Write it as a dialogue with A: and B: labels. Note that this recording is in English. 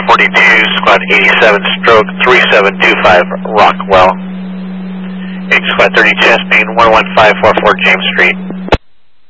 A: 42, squad 87, stroke 3725, Rockwell. Squad 30, chest main 11544 James Street.